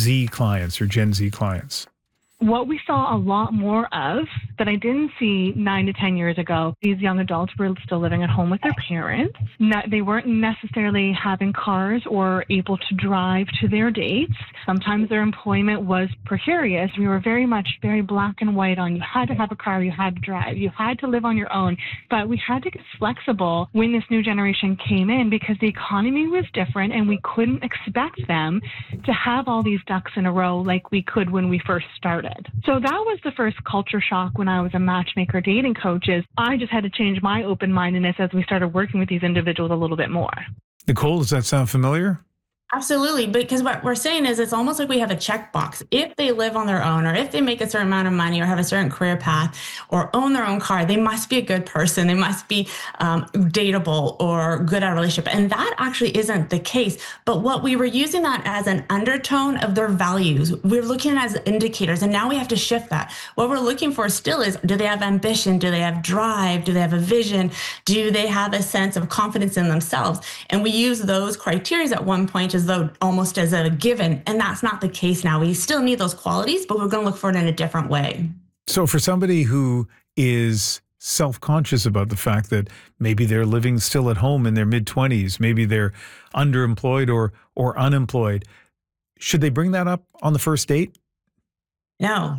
Z clients or Gen Z clients? What we saw a lot more of that I didn't see 9 to 10 years ago, these young adults were still living at home with their parents. They weren't necessarily having cars or able to drive to their dates. Sometimes their employment was precarious. We were very black and white on you had to have a car, you had to drive, you had to live on your own. But we had to get flexible when this new generation came in because the economy was different and we couldn't expect them to have all these ducks in a row like we could when we first started. So that was the first culture shock when I was a matchmaker dating coach. Is I just had to change my open-mindedness as we started working with these individuals a little bit more. Nicole, does that sound familiar? Absolutely, because what we're saying is it's almost like we have a checkbox. If they live on their own, or if they make a certain amount of money or have a certain career path or own their own car, they must be a good person. They must be dateable or good at a relationship. And that actually isn't the case. But what we were using that as an undertone of their values. We're looking at as indicators. And now we have to shift that. What we're looking for still is, do they have ambition? Do they have drive? Do they have a vision? Do they have a sense of confidence in themselves? And we use those criteria at one point as though almost as a given. And that's not the case now. We still need those qualities, but we're going to look for it in a different way. So for somebody who is self-conscious about the fact that maybe they're living still at home in their mid-20s, maybe they're underemployed or unemployed, should they bring that up on the first date? No,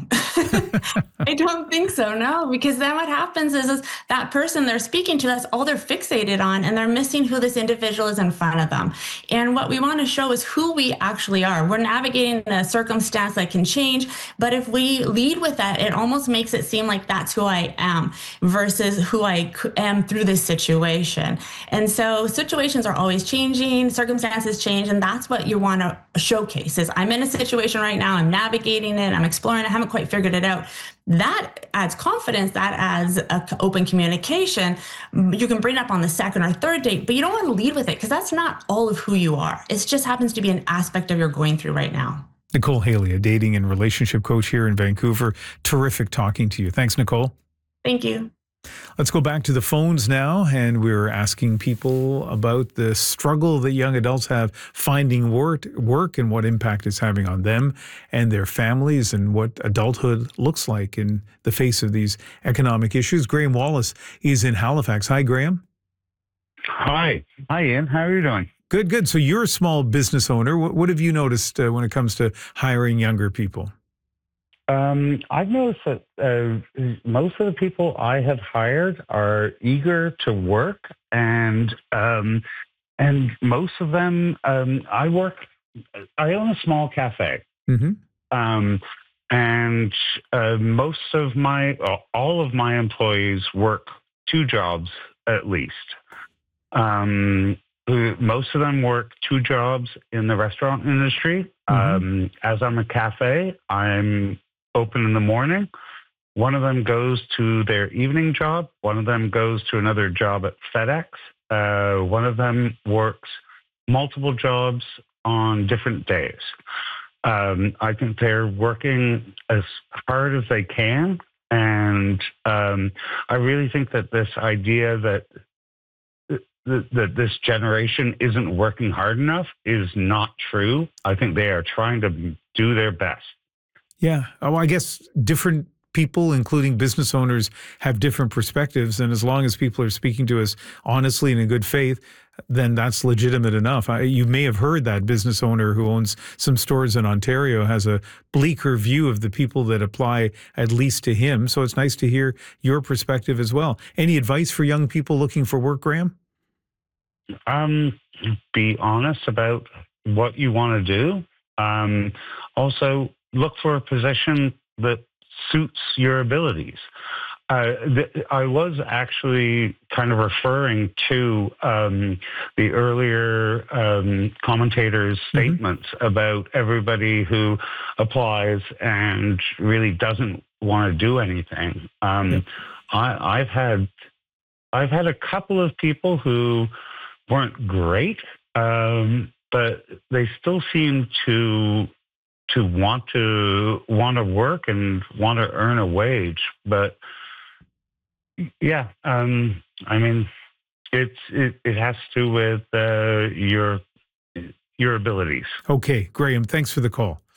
I don't think so. No, because then what happens is that person they're speaking to, that's all they're fixated on, and they're missing who this individual is in front of them. And what we want to show is who we actually are. We're navigating a circumstance that can change, but if we lead with that, it almost makes it seem like that's who I am versus who I am through this situation. And so situations are always changing, circumstances change, and that's what you want to showcase is I'm in a situation right now, I'm navigating it, I'm exploring, I haven't quite figured it out. That adds confidence, that adds open communication. You can bring it up on the second or third date, but you don't want to lead with it because that's not all of who you are. It just happens to be an aspect of you're going through right now. Nicole Haley, a dating and relationship coach here in Vancouver. Terrific talking to you. Thanks, Nicole. Thank you. Let's go back to the phones now, and we're asking people about the struggle that young adults have finding work and what impact it's having on them and their families and what adulthood looks like in the face of these economic issues. Graham Wallace is in Halifax. Hi, Graham. Hi, Ian. How are you doing? Good. So you're a small business owner. What have you noticed when it comes to hiring younger people? I've noticed that most of the people I have hired are eager to work, and most of them, I own a small cafe, and all of my employees work 2 jobs at least. Most of them work 2 jobs in the restaurant industry. As I'm a cafe, I'm open in the morning. One of them goes to their evening job. One of them goes to another job at FedEx. One of them works multiple jobs on different days. I think they're working as hard as they can. And I really think that this idea that this generation isn't working hard enough is not true. I think they are trying to do their best. Yeah. Oh, I guess different people, including business owners, have different perspectives. And as long as people are speaking to us honestly and in good faith, then that's legitimate enough. You may have heard that business owner who owns some stores in Ontario has a bleaker view of the people that apply, at least to him. So it's nice to hear your perspective as well. Any advice for young people looking for work, Graham? Be honest about what you want to do. Also, look for a position that suits your abilities. I was actually kind of referring to the earlier commentators' statements about everybody who applies and really doesn't want to do anything. I've had a couple of people who weren't great, but they still seem to want to work and want to earn a wage. But yeah, I mean, it has to do with your abilities. Okay, Graham, thanks for the call.